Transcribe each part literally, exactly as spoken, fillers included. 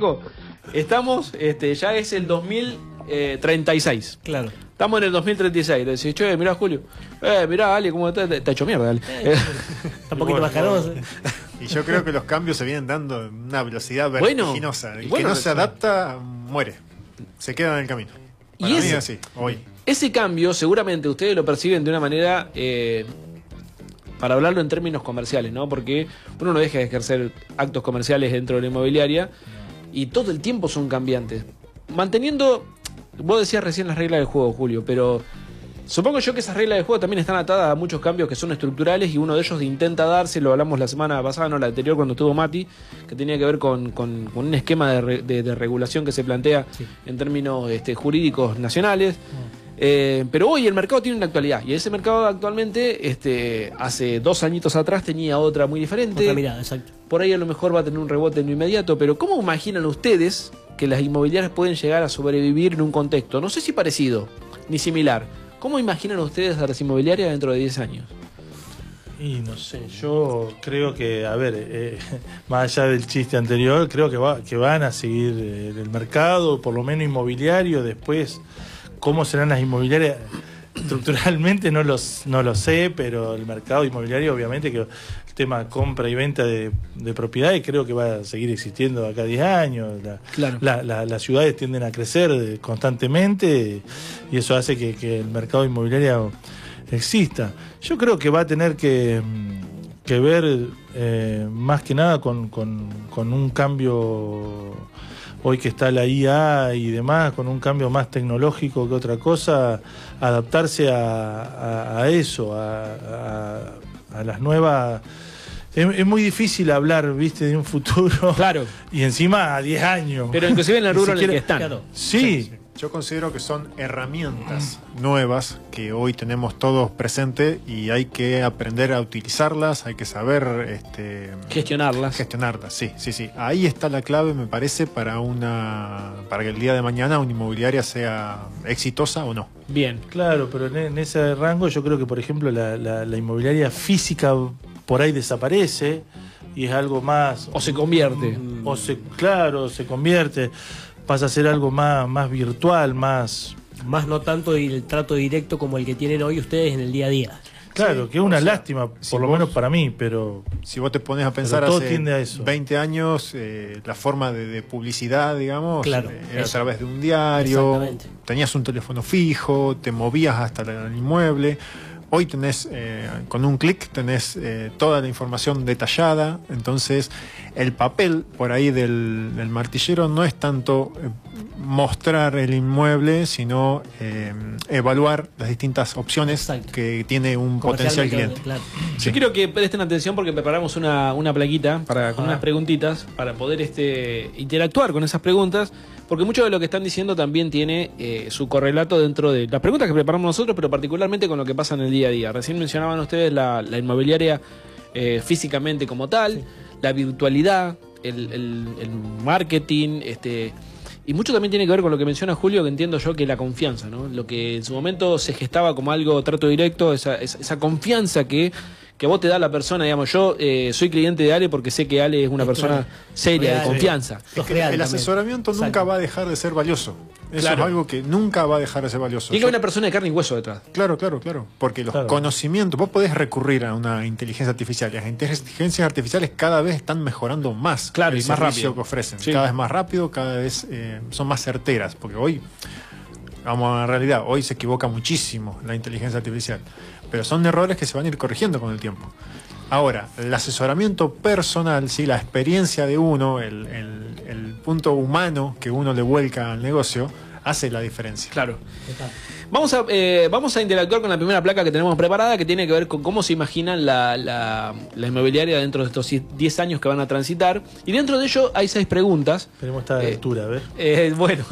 Franco, estamos, este, ya es el dos mil treinta y seis. Claro. Estamos en el dos mil treinta y seis. Le decís, che, mirá, Julio. Eh, mirá, Ale, ¿cómo está? Te ha hecho mierda, Ale. Eh, está un poquito más canoso. Y yo creo que los cambios se vienen dando en una velocidad vertiginosa. Bueno, el bueno, que no se adapta, muere. Se queda en el camino. Para y mí ese, es así, hoy. Ese cambio, seguramente ustedes lo perciben de una manera, eh, para hablarlo en términos comerciales, ¿no? Porque uno no deja de ejercer actos comerciales dentro de la inmobiliaria y todo el tiempo son cambiantes. Manteniendo, vos decías recién las reglas del juego, Julio, pero supongo yo que esas reglas del juego también están atadas a muchos cambios que son estructurales y uno de ellos intenta darse, lo hablamos la semana pasada, no la anterior cuando estuvo Mati, que tenía que ver con, con, con un esquema de, re, de, de regulación que se plantea sí. en términos este, jurídicos nacionales. Mm. Eh, pero hoy el mercado tiene una actualidad y ese mercado actualmente, este, hace dos añitos atrás tenía otra muy diferente. Otra mirada, exacto. Por ahí a lo mejor va a tener un rebote en lo inmediato, pero ¿cómo imaginan ustedes que las inmobiliarias pueden llegar a sobrevivir en un contexto, no sé si parecido ni similar? ¿Cómo imaginan ustedes a las inmobiliarias dentro de diez años? Y no sé, yo creo que, a ver, eh, más allá del chiste anterior, creo que, va, que van a seguir eh, el mercado, por lo menos inmobiliario. Después, ¿cómo serán las inmobiliarias? Estructuralmente no, los, no lo sé, pero el mercado inmobiliario, obviamente, que el tema compra y venta de, de propiedades, creo que va a seguir existiendo de acá a diez años. La, claro. la, la, las ciudades tienden a crecer constantemente y eso hace que, que el mercado inmobiliario exista. Yo creo que va a tener que, que ver eh, más que nada con, con, con un cambio, hoy que está la I A y demás, con un cambio más tecnológico que otra cosa, adaptarse a, a, a eso, a, a, a las nuevas. Es, es muy difícil hablar, viste, de un futuro. Claro. Y encima a diez años. Pero inclusive en el rubro siquiera, en el que están. Claro. Sí. Sí. sí. Yo considero que son herramientas nuevas que hoy tenemos todos presentes y hay que aprender a utilizarlas, hay que saber este, gestionarlas. Gestionarlas, sí, sí, sí. Ahí está la clave, me parece, para una para que el día de mañana una inmobiliaria sea exitosa o no. Bien. Claro, pero en, en ese rango yo creo que, por ejemplo, la, la, la inmobiliaria física por ahí desaparece y es algo más... O se convierte. O se, claro, se convierte. Pasa a ser algo más, más virtual, más... Más no tanto el trato directo como el que tienen hoy ustedes en el día a día. Claro, sí, que es una o sea, lástima, por si lo vos, menos para mí, pero... Si vos te pones a pensar todo hace tiende a eso. veinte años, eh, la forma de, de publicidad, digamos, claro, eh, era eso. a través de un diario, tenías un teléfono fijo, te movías hasta el inmueble. Hoy tenés, eh, con un clic, tenés eh, toda la información detallada. Entonces, el papel por ahí del, del martillero no es tanto eh, mostrar el inmueble, sino eh, evaluar las distintas opciones Exacto. que tiene un potencial cliente. Claro. Sí. Yo quiero que presten atención porque preparamos una, una plaquita para, con ah. unas preguntitas para poder este, interactuar con esas preguntas. Porque mucho de lo que están diciendo también tiene eh, su correlato dentro de las preguntas que preparamos nosotros, pero particularmente con lo que pasa en el día a día. Recién mencionaban ustedes la, la inmobiliaria eh, físicamente como tal, sí. la virtualidad, el, el, el marketing, este, y mucho también tiene que ver con lo que menciona Julio, que entiendo yo que la confianza, ¿no? Lo que en su momento se gestaba como algo trato directo, esa, esa, esa confianza que... que vos te da la persona, digamos, yo eh, soy cliente de Ale porque sé que Ale es una persona seria, real, de confianza. Sí. Es que el asesoramiento también. nunca va a dejar de ser valioso. Eso claro. es algo que nunca va a dejar de ser valioso. Tiene que haber una persona de carne y hueso detrás. Claro, claro, claro. Porque los claro. conocimientos, vos podés recurrir a una inteligencia artificial. Las inteligencias artificiales cada vez están mejorando más claro, el y más servicio rápido. que ofrecen. Sí. Cada vez más rápido, cada vez eh, son más certeras. Porque hoy, vamos a la realidad, hoy se equivoca muchísimo la inteligencia artificial. Pero son errores que se van a ir corrigiendo con el tiempo. Ahora, el asesoramiento personal, ¿sí? La experiencia de uno, el, el, el punto humano que uno le vuelca al negocio, hace la diferencia. Claro. Vamos a, eh, vamos a interactuar con la primera placa que tenemos preparada, que tiene que ver con cómo se imaginan la, la, la inmobiliaria dentro de estos diez años que van a transitar. Y dentro de ello hay seis preguntas. Tenemos esta eh, altura, a ver. Eh, bueno.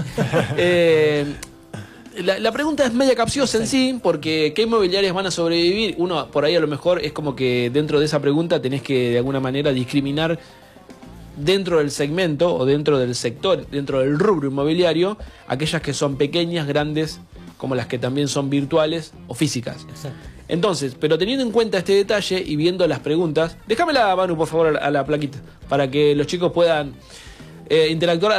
eh, La, la pregunta es media capciosa en sí, porque ¿qué inmobiliarias van a sobrevivir? Uno, por ahí a lo mejor es como que dentro de esa pregunta tenés que de alguna manera discriminar dentro del segmento o dentro del sector, dentro del rubro inmobiliario, aquellas que son pequeñas, grandes, como las que también son virtuales o físicas. Exacto. Entonces, pero teniendo en cuenta este detalle y viendo las preguntas, déjamela, Manu, por favor, a la, a la plaquita, para que los chicos puedan eh, interactuar